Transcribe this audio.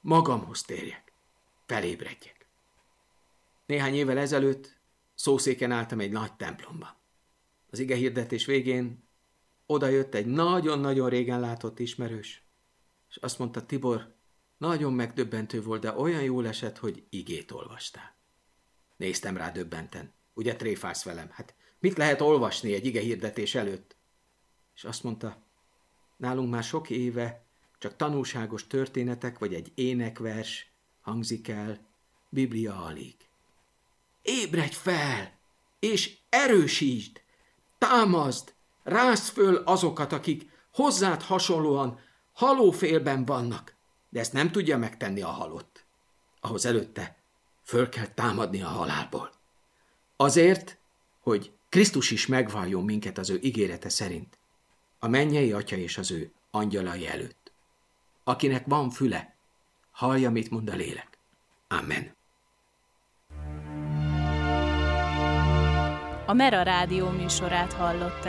magamhoz térjek, felébredjek. Néhány évvel ezelőtt szószéken álltam egy nagy templomban. Az igehirdetés végén odajött egy nagyon-nagyon régen látott ismerős, és azt mondta: Tibor, nagyon megdöbbentő volt, de olyan jól esett, hogy igét olvastál. Néztem rá döbbenten. Ugye tréfálsz velem? Hát mit lehet olvasni egy igehirdetés előtt? És azt mondta: nálunk már sok éve csak tanulságos történetek, vagy egy énekvers hangzik el, Biblia alig. Ébredj fel, és erősítsd, támaszd, rázd föl azokat, akik hozzád hasonlóan halófélben vannak, de ezt nem tudja megtenni a halott. Ahhoz előtte föl kell támadni a halálból. Azért, hogy Krisztus is megvalljon minket az ő ígérete szerint, a mennyei Atya és az ő angyalai előtt. Akinek van füle, hallja, mit mond a lélek. Amen. A Mera Rádió műsorát hallották.